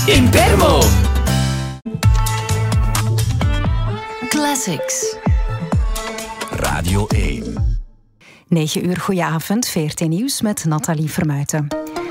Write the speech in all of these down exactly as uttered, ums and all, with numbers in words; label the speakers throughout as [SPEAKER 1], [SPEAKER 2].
[SPEAKER 1] Impermo
[SPEAKER 2] Classics.
[SPEAKER 1] Radio één.
[SPEAKER 3] negen uur, goedenavond, V R T Nieuws met Nathalie Vermuijten.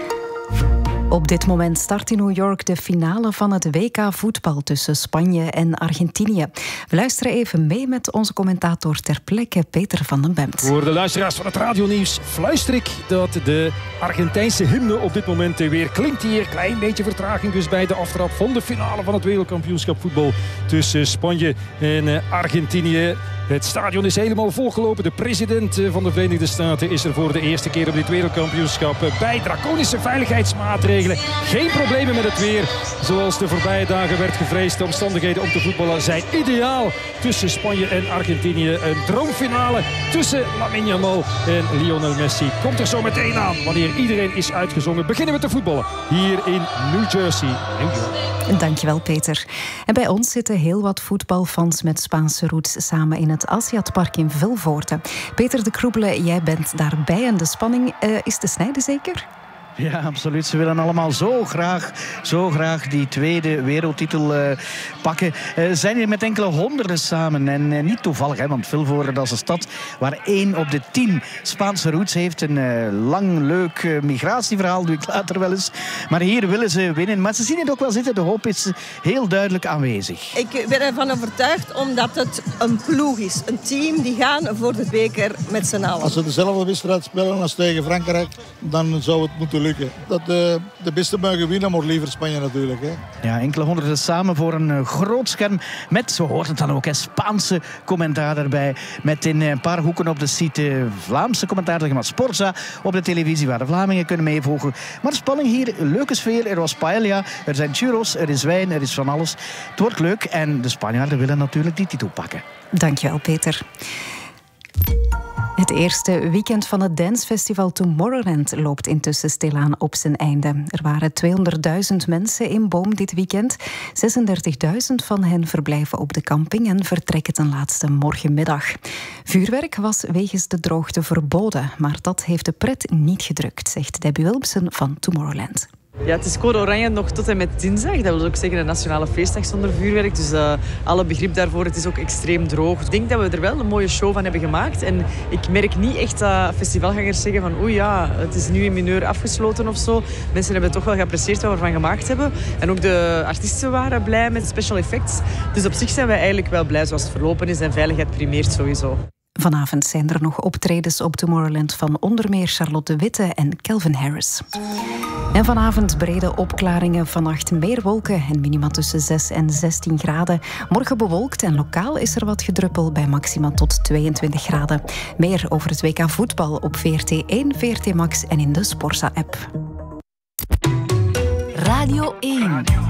[SPEAKER 3] Op dit moment start in New York de finale van het W K voetbal tussen Spanje en Argentinië. We luisteren even mee met onze commentator ter plekke, Peter van den Bemt.
[SPEAKER 4] Voor de luisteraars van het radionieuws fluister ik dat de Argentijnse hymne op dit moment weer klinkt hier. Klein beetje vertraging dus bij de aftrap van de finale van het wereldkampioenschap voetbal tussen Spanje en Argentinië. Het stadion is helemaal volgelopen. De president van de Verenigde Staten is er voor de eerste keer op dit wereldkampioenschap bij. Draconische veiligheidsmaatregelen. Geen problemen met het weer. Zoals de voorbije dagen werd gevreesd. De omstandigheden om te voetballen zijn ideaal tussen Spanje en Argentinië. Een droomfinale tussen Lamine Yamal en Lionel Messi. Komt er zo meteen aan wanneer iedereen is uitgezongen. Beginnen we te voetballen hier in New Jersey, New York.
[SPEAKER 3] Dankjewel, Peter. En bij ons zitten heel wat voetbalfans met Spaanse roots samen in het Aziatpark in Vilvoorde. Peter de Kroebele, jij bent daarbij en de spanning uh, is te snijden, zeker?
[SPEAKER 5] Ja, absoluut. Ze willen allemaal zo graag, zo graag die tweede wereldtitel uh, pakken. Uh, zijn hier met enkele honderden samen. En uh, niet toevallig, hè, want Vilvoorde, dat is een stad waar één op de tien Spaanse roots heeft. Een uh, lang, leuk uh, migratieverhaal, doe ik later wel eens. Maar hier willen ze winnen. Maar ze zien het ook wel zitten. De hoop is heel duidelijk aanwezig.
[SPEAKER 6] Ik ben ervan overtuigd omdat het een ploeg is. Een team die gaan voor de beker met z'n allen.
[SPEAKER 7] Als ze dezelfde wedstrijd spelen als tegen Frankrijk, dan zou het moeten lukken. Dat de, de beste mogen winnen, maar liever Spanje natuurlijk. Hè.
[SPEAKER 5] Ja, enkele honderden samen voor een uh, groot scherm. Met, zo hoort het dan ook, hè, Spaanse commentaar erbij. Met in een paar hoeken op de site Vlaamse commentaar, zeg maar Sporza, op de televisie waar de Vlamingen kunnen meevolgen. Maar spanning hier, leuke sfeer. Er was paella, er zijn churros, er is wijn, er is van alles. Het wordt leuk en de Spanjaarden willen natuurlijk die titel pakken.
[SPEAKER 3] Dankjewel, Peter. Het eerste weekend van het dancefestival Tomorrowland loopt intussen stilaan op zijn einde. Er waren tweehonderdduizend mensen in Boom dit weekend. zesendertigduizend van hen verblijven op de camping en vertrekken ten laatste morgenmiddag. Vuurwerk was wegens de droogte verboden, maar dat heeft de pret niet gedrukt, zegt Debbie Wilmsen van Tomorrowland.
[SPEAKER 8] Ja, het is code oranje nog tot en met dinsdag. Dat wil ook zeggen een nationale feestdag zonder vuurwerk. Dus uh, alle begrip daarvoor. Het is ook extreem droog. Ik denk dat we er wel een mooie show van hebben gemaakt. En ik merk niet echt dat festivalgangers zeggen van oei ja, het is nu in mineur afgesloten of zo. Mensen hebben toch wel geapprecieerd wat we ervan gemaakt hebben. En ook de artiesten waren blij met special effects. Dus op zich zijn wij eigenlijk wel blij zoals het verlopen is. En veiligheid primeert sowieso.
[SPEAKER 3] Vanavond zijn er nog optredens op Tomorrowland van onder meer Charlotte de Witte en Calvin Harris. En vanavond brede opklaringen, vannacht meer wolken en minima tussen zes en zestien graden. Morgen bewolkt en lokaal is er wat gedruppel bij maxima tot tweeëntwintig graden. Meer over het W K voetbal op V R T één, V R T Max en in de Sporza-app.
[SPEAKER 2] Radio één.